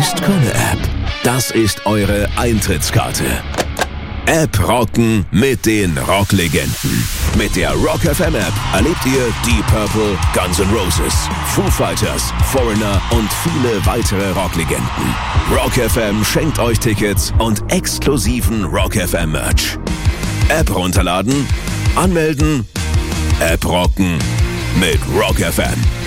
ist keine App. Das ist eure Eintrittskarte. App rocken mit den Rocklegenden. Mit der Rock FM App erlebt ihr Deep Purple, Guns N' Roses, Foo Fighters, Foreigner und viele weitere Rocklegenden. Rock FM schenkt euch Tickets und exklusiven Rock FM Merch. App runterladen, anmelden, App rocken mit Rock FM.